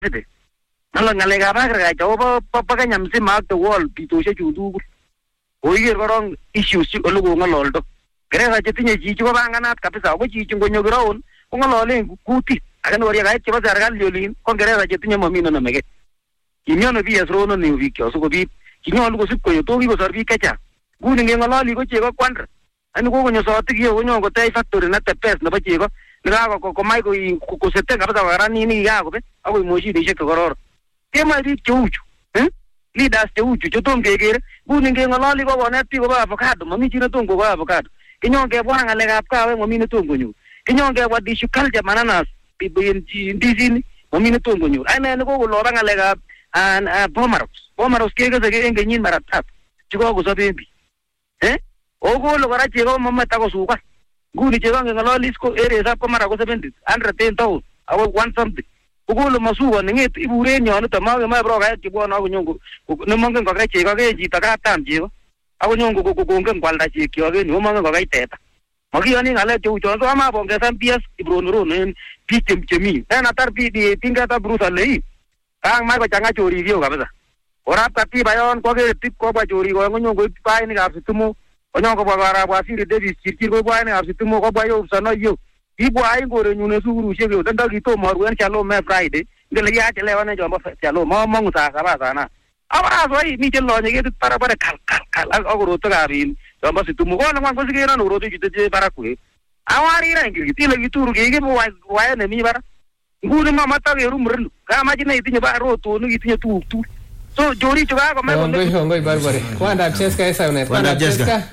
Nalo ngalekab agriculture obo Kenya mzima ak the world bitoshek chu tugul. Koiker korong issues ole kong'ololdo. Gereza chetinye chichi ko banganat kabisa ako chichi ngonyo ground kong'ololen kutit. Ake norie kait chebo serikali olin ko gereza chetinye mami nomege. Kimyono PS Rono ni biik cho sikobit kinyolu kosib koyo to kikosor biik chechang. Nguni ngeng'ololi ko chego kwandra. Ani kokonyo sotik yo konyo kotech factory na tepes nebo chego. Nikako komai kosete kabisa kokaranini kikakobe akoi moshinishek chekororo. Kemoi biik cheu chu. Leaders cheu chu chetom kekere. Nguni ngeng'ololi ko konet biik kobo avocado. Mami chi netom kobo avocado. Kinyon kebwa ng'alekab kawek mami netom konyor. Kinyon kebwa tissue culture mananas ndisinik mami netom konyor. Ane kokoloba ng'alekab Bomaros kekese en kenyit mara tatu chekakosoben biik. Okolo kora chego mamata kosukan. Nguni chego ngeng'ololi ko areas ko mara ko 110,000 ako 1 something. Okolo masukan ng'et iburen yon nito makemae brokaet chebwone akonyon nemongen kokai chego ke chito katam chego. Akonyon kongen kwalda chekyok en yu omongen kokai teta. Makiyoni ng'alek cheu chon so amabongesan PS Rono en biik chemi. Atar tingetab Bruce Alei. Kang mai kochang'a chorik yo kabisa. Orap katiba yon koker tip kobwa chorik konyon koib painikab sitimo. Konyon kobwa Arap Waziri Davis Chirchir koib painikab sitimo kobwa yo Sonoy yo. Ibwa en korenyun en sukurushek yo tendo kitomo aru en Shalom Friday. Ngele kiachelewan en chombo Shalom mamong'u saa saba sana. Abarasoi mi chelonye ketit barabara kal ak korotwekab chombo sitimo. Kole ngwan kosikeron korotwek chute che barak kwe. Awarira ngikitile kituru kikibu wae nemi barak. Nguni mamata keru mrelu. Kamachine itinye barotonu itinye tuguk tugul. So jori chuka ko mai Hongoi barbare. Kwandap Cheska esa unet. Kwandap Cheska.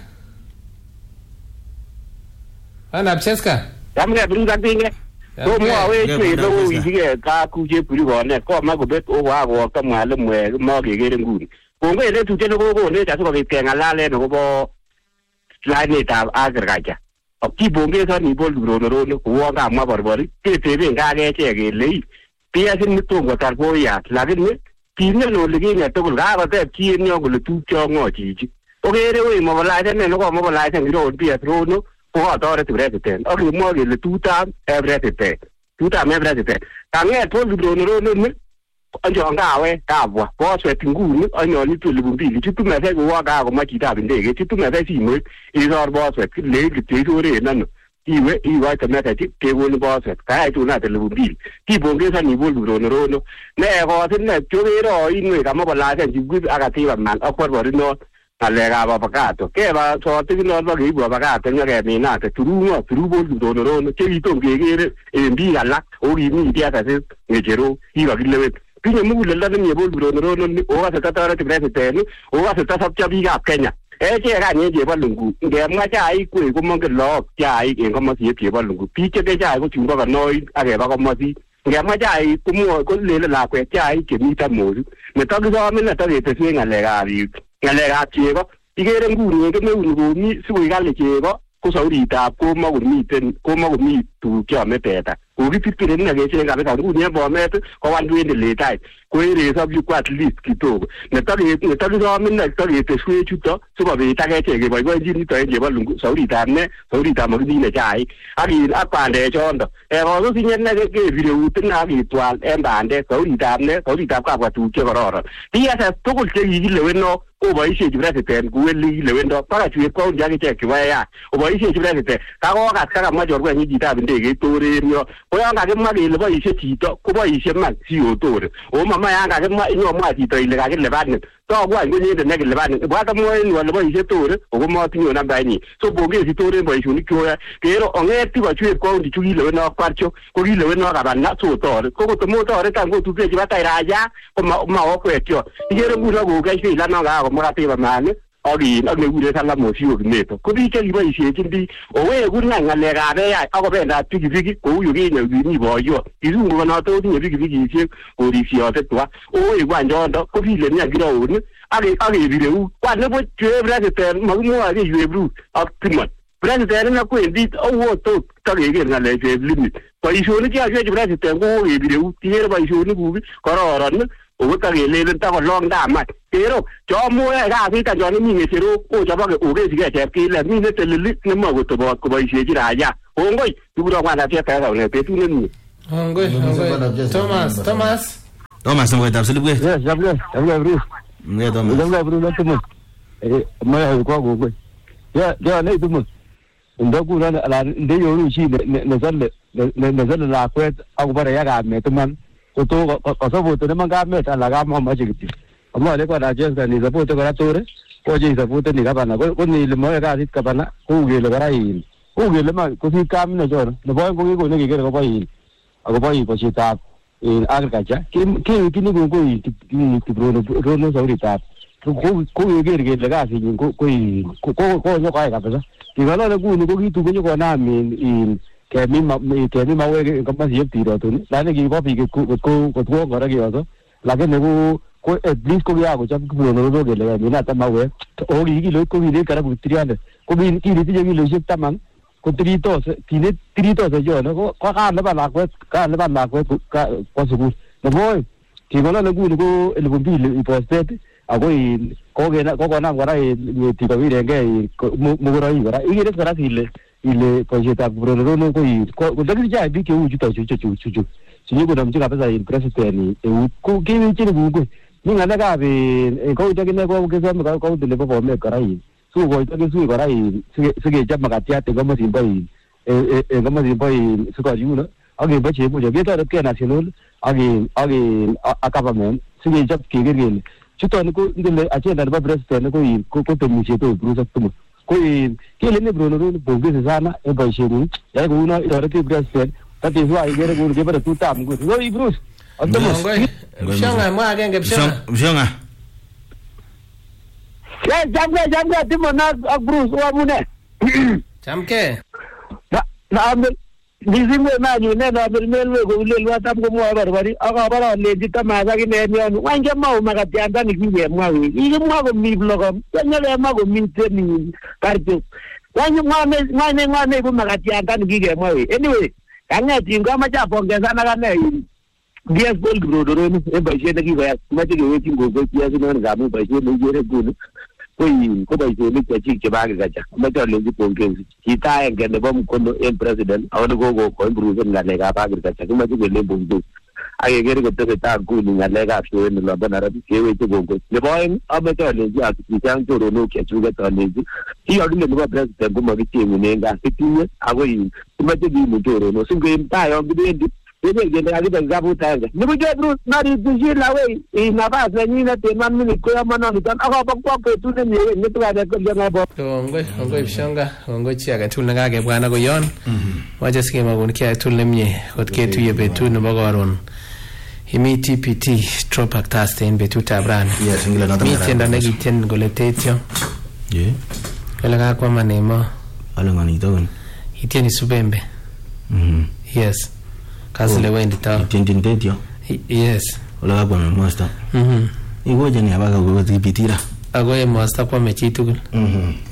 Kwandap Cheska. Yamge bringa pinge. So mo awe chwe do wige ka kuje puri gone ko ma go bet o wa go ka male mwe mo gegere nguni. Kongo ele tuje no go ne ta so ke ngalale no bo slide ta agriculture. Okibonge sa ni bol Rono ko ga ma barbari te nga ge che ge le. Pia sin mitu go tar ko ya lakini kine no ligi ne to ga ba te ki nyo go le tu cho ngo chi. Ogere we mo la te ne no ko mo la te ngiro Pia Rono ko atore te brete. Ogi mo ge le tuta everete te. Tuta me brete te. Tange to Rono ne anjo nga we ta bwa bo se tinguni anyo ni tu lumbili tu me fe go ga go ma chi ta binde ge tu me fe si mo i zor bo se le ge te do re nan iwe ta me ta ti ke wo ni bo se ka tu na te lumbili ti bonge sa ni bo Rono ne go tin ne tu ro i no ga ma ba la se ji gu aga ti ba man akwar bo no ale ga ba pagato ke ba so ti no ba ge bo pagato nya ge mi na te tu bo Rono che i to ge ge e bi ga la o ri ni ti ata se nge jero i ba gile Pinyo mugule lada ni ebol Rono ni oga se tatara te presidente oga se tasap chabi ga Kenya che ga ni je balungu nge ma cha ai ku ko mo ke lo cha ai ke ko mo si je balungu pi che ke cha ko chunga ga noi age ba ko mo si nge ma cha ai ku mo ko le la kwe cha ai ke mi ta mo ne ta ga me na ta te se ngale ga che ko igere nguru ke me unu ni su ga le che ko saurita ko mo mi tu kya me peta ko ki tipire na ge che ga be ka nguni bo me ko wan duende le tai ko ere sa bi kwa at least kito ne ta ga me na ta ge te swe chuto so ba be ta ge che ge ba go ji ni to ge ba lungu saurita mo ni ne chai ari apande chondo go so sinye na ge video utna gi twal embande saurita ka kwa tu che gororo ti asa to ko che gi le no o ba ishe ji brate ten ku li le wendo para chu ko ja ge che ki wa ya o ba ishe ji brate te ka go ga ka ma jor go ni ji ta binde ge to re myo ko ya ga ge ma ge le ba ishe ti to ko ba ishe ma si o to re o ma ya ga ge ma inyo ma ti to ile ga ge le ba ne to gwa ngo ni de ne ge le ba ne ba ta mo ni wa le ba ishe to re o ko ma ti yo na ba ni so bo ge si to re ba ishe ni ko ya ke ro o nge ti ba chu ko ndi chu ile we no kwarcho ko ile we no ga ba na so to re ko to mo to re ka ngo tu ge ji ba ta ra ya ko ma o ko e tyo ye ro ngu na go ga shi la no ga mo te ba mane ori na me gure sala mo siwo neto ko bi ke liba ise tindi o we gure na ngale ga be ya ko be na tigi ko yu ge ni bo yo izu ngo na to ni bigi ise ko ri si o te twa o we gwa njo ko bi le ni agira o ni age bi le u kwa ne bo che bra te ten mo mo age yu ebru optimal bra te ten na ko ndi o wo to ta ge ngale je limit ko iso ni ja je bra te ten ko e bi le u ti ba iso ni bu ko ro ni o ka ge le ta ko long da ma pero cho mo ga fi ta jo ni mi se ro ko ja ba ge o ge si ge che ki le mi ne te le ni mo go to bo ko ba ise ji ra ya o ngoi tu ro kwa na te ta ga ne pe tu ne ni Hongoi Thomas Thomas ngoitab silibwe. Yes, jamge Bruce. Nge Thomas. Jamge Bruce tumus. Maya kwa gogo. Ya ne tumus. Ndoku na ala ndeyo rushi ne zalle la kwet akubara yaga metuman. Koto kosobo to ne manga meta la ga mama jigiti. Amma le kwa da Jessica ni zapoto kwa tore. Ko je zapoto ni kabana. Ko ni le moya ga sit kabana. Ko ge le gara yin. Ko ge le ma ko fi kam ne jor. Ne boy ko ne ge ko boy. Ako boy ko chita in agriculture. Kini ko ti rono saurita. Ko ge le ga si ko no kai kabisa. Tigala le ku ni ko gitu ko na min in kemi ma we ko ma siep tiro tu. La ne gi ko pi ko ngara gi aso. La ke ne ko at least ko ya ko chap ko no do ge le ni na ta ma we. O gi lo ko gi kara ku triane. Ko bi ki ri ti gi lo sip tamang. Ko trito se yo no ko ka le ba la ko ko su no boy tigala le ku ni ko el bombi le postet agoi ko ge na ko na ngara ni ti ko vi renge mo gora i gara i re gara ile ko je ta bro no ko da gi ja bi ke u ju ta chu ni ko dam ji ka pesa in president ni ko ke ni chi ni ko ni ngana ga be ko ja ke ne ko ke sa ma ko de le bo me gara i su ko ta ke su gara i se ge ja ma ka tia te ko mo sin bai ko mo sin bai su ko ju no age ba che mo je ge ta ke national age government se ge ja ke ge chuto ni ko ndele ache na ba president ko to mu che to bru sa tu ko ke le ne bro no bo ge sana e ba che ni ya ko na ira ke president ta ti wa ge ko ge ba tu ta mu ko i bru Shanga mwa agenge Shanga. Ya jamga timo na Bruce wa mune. Chamke. Na amel dizime na ni ne na melwe go lelwa tam ko mwa barbari aga bara le dita ma ga ne ni wanje ma ma ga tianda ni kiye mwa wi i mwa go mi blogam nyale ma go mi te ni karjo wanje mwa ne ko ma ga tianda ni kiye mwa wi anyway kanga tinga ma cha pongeza na ga ne Dias bol brodoro ni e ba je na ki ba ma te go ti go ya so na ga mo ba je ni je ko ko ba je ni ke ci ba ga ja ma to le ji pongeza ki ta en ga ne ba mu ko no en president awon go ko improve na le ga ba ga ja kuma ji le bongo ai ge go te ta ku ni na le ga so ni lo ba na ra ke we ti go le boy a ma to le ji a ki jang to ro no ke chu ga to le ji ti odi le ba president ko ma ki ti ni ga ti ni a go yi kuma ji ni to ro no sin ge ta yo bi di Ebe gele ali bengabu tanga. Nibu je Bruce na ri duji la we ina ba se ni na te man mini ko ya mana ni tan aka ba ko pe tu ne ni tu ga ko jana bo. To ngoi Shanga ngoi chia ga tu na ga ge bwana go yon. Waje ske ma gon kia tu lemye hot ke tu ye be tu no bagoron. Himi TPT tropak taste in betu tabran. Yes, ngila na mi tenda na giten goletetio. Ye. Kala ga kwa manemo. Ala ngani to. Itieni subembe. Yes. Kasile wendi ta. Tintintetio. Yes. Ola kwa master. Igoje ni abaga go tipitira. Agoye master kwa mechi tugul.